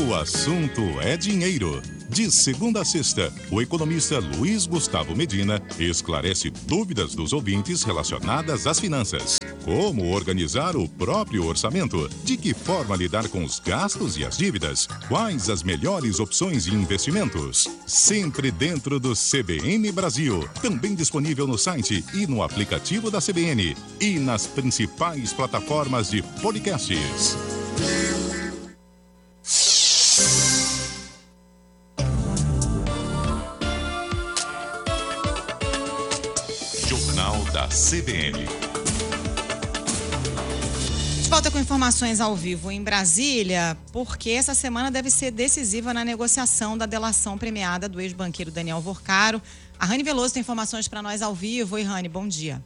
o assunto é dinheiro. De segunda a sexta, o economista Luiz Gustavo Medina esclarece dúvidas dos ouvintes relacionadas às finanças. Como organizar o próprio orçamento? De que forma lidar com os gastos e as dívidas? Quais as melhores opções de investimentos? Sempre dentro do CBN Brasil. Também disponível no site e no aplicativo da CBN. E nas principais plataformas de podcasts. Jornal da CBN. De volta com informações ao vivo em Brasília, porque essa semana deve ser decisiva na negociação da delação premiada do ex-banqueiro Daniel Vorcaro. A Rani Veloso tem informações para nós ao vivo. Oi, Rani, bom dia.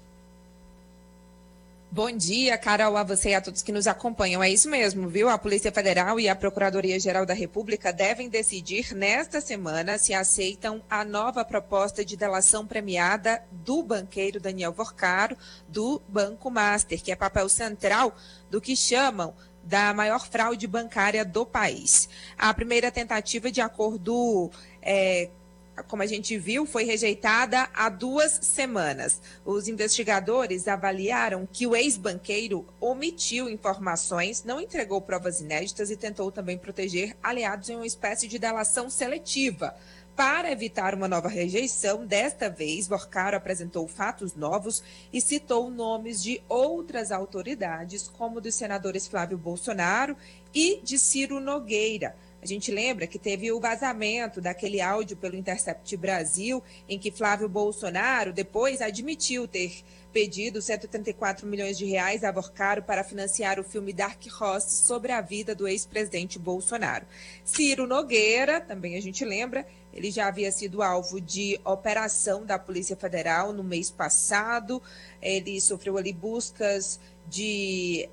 Bom dia, Carol, a você e a todos que nos acompanham. É isso mesmo, viu? A Polícia Federal e a Procuradoria-Geral da República devem decidir nesta semana se aceitam a nova proposta de delação premiada do banqueiro Daniel Vorcaro, do Banco Master, que é papel central do que chamam da maior fraude bancária do país. A primeira tentativa de acordo como a gente viu, foi rejeitada há 2 semanas. Os investigadores avaliaram que o ex-banqueiro omitiu informações, não entregou provas inéditas e tentou também proteger aliados em uma espécie de delação seletiva. Para evitar uma nova rejeição, desta vez, Vorcaro apresentou fatos novos e citou nomes de outras autoridades, como dos senadores Flávio Bolsonaro e de Ciro Nogueira. A gente lembra que teve o vazamento daquele áudio pelo Intercept Brasil, em que Flávio Bolsonaro depois admitiu ter pedido 134 milhões de reais a Vorcaro para financiar o filme Dark Horse sobre a vida do ex-presidente Bolsonaro. Ciro Nogueira, também a gente lembra, ele já havia sido alvo de operação da Polícia Federal no mês passado. Ele sofreu ali buscas de...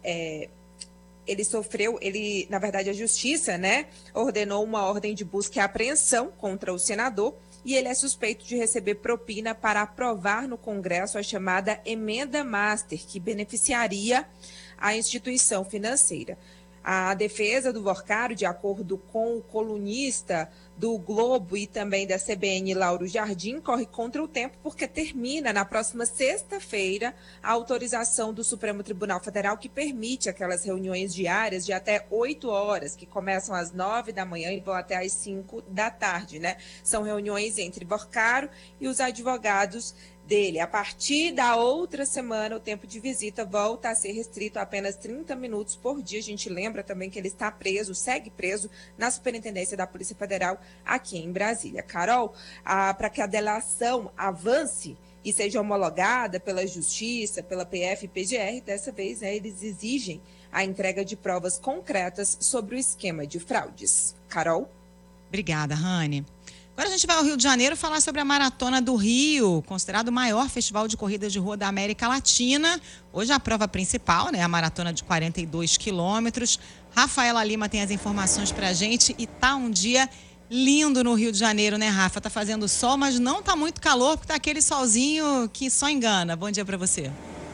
na verdade, a justiça, ordenou uma ordem de busca e apreensão contra o senador e ele é suspeito de receber propina para aprovar no Congresso a chamada Emenda Master, que beneficiaria a instituição financeira. A defesa do Vorcaro, de acordo com o colunista do Globo e também da CBN, Lauro Jardim, corre contra o tempo porque termina na próxima sexta-feira a autorização do Supremo Tribunal Federal que permite aquelas reuniões diárias de até 8 horas, que começam às 9 da manhã e vão até às 5 da tarde, São reuniões entre Vorcaro e os advogados dele. A partir da outra semana, o tempo de visita volta a ser restrito a apenas 30 minutos por dia. A gente lembra também que ele está preso, segue preso na Superintendência da Polícia Federal aqui em Brasília. Carol, para que a delação avance e seja homologada pela Justiça, pela PF e PGR, dessa vez eles exigem a entrega de provas concretas sobre o esquema de fraudes. Carol? Obrigada, Rani. Agora a gente vai ao Rio de Janeiro falar sobre a Maratona do Rio, considerado o maior festival de corridas de rua da América Latina. Hoje a prova principal, a maratona de 42 quilômetros. Rafaela Lima tem as informações pra gente e tá um dia lindo no Rio de Janeiro, Rafa? Tá fazendo sol, mas não tá muito calor, porque tá aquele solzinho que só engana. Bom dia pra você.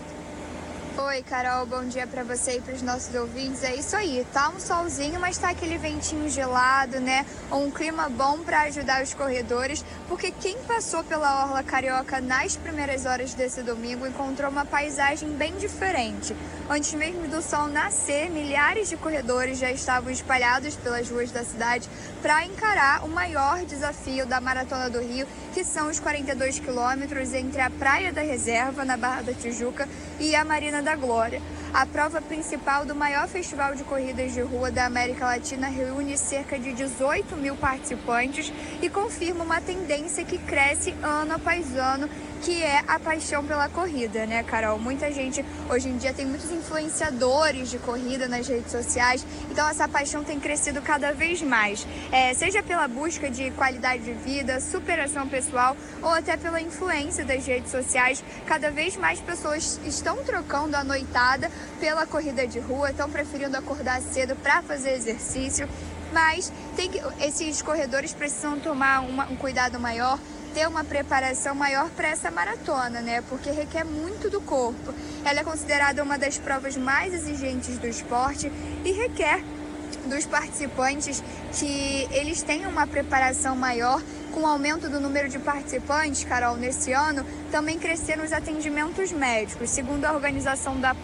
Oi, Carol, bom dia para você e para os nossos ouvintes. É isso aí, tá um solzinho, mas tá aquele ventinho gelado, Um clima bom para ajudar os corredores, porque quem passou pela Orla Carioca nas primeiras horas desse domingo encontrou uma paisagem bem diferente. Antes mesmo do sol nascer, milhares de corredores já estavam espalhados pelas ruas da cidade para encarar o maior desafio da Maratona do Rio, que são os 42 quilômetros entre a Praia da Reserva, na Barra da Tijuca, e a Marina da Glória. A prova principal do maior festival de corridas de rua da América Latina reúne cerca de 18 mil participantes e confirma uma tendência que cresce ano após ano, que é a paixão pela corrida, Carol? Muita gente, hoje em dia, tem muitos influenciadores de corrida nas redes sociais, então essa paixão tem crescido cada vez mais, seja pela busca de qualidade de vida, superação pessoal ou até pela influência das redes sociais. Cada vez mais pessoas estão trocando a noitada pela corrida de rua, estão preferindo acordar cedo para fazer exercício, mas esses corredores precisam tomar um cuidado maior, ter uma preparação maior para essa maratona, porque requer muito do corpo. Ela é considerada uma das provas mais exigentes do esporte e requer dos participantes que eles tenham uma preparação maior. Com o aumento do número de participantes, Carol, nesse ano, também cresceram os atendimentos médicos. Segundo a Organização